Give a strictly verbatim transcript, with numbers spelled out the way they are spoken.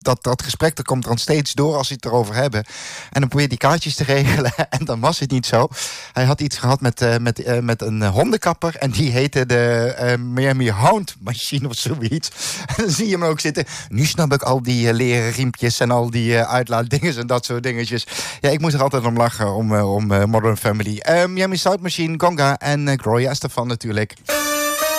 dat, dat gesprek dat komt dan steeds door als ze het erover hebben. En dan probeer je die kaartjes te regelen. En dan was het niet zo. Hij had iets gehad met, uh, met, uh, met een hondenkapper. En die heette de uh, Miami Hound Machine of zoiets. En dan zie je hem ook zitten. Nu snap ik al die uh, leren riempjes en al die uh, uitlaatdinges en dat soort dingetjes. Ja, ik moet er altijd om lachen om, uh, om uh, Modern Family. Uh, Miami Sound Machine, Gonga en uh, Gloria Estefan natuurlijk.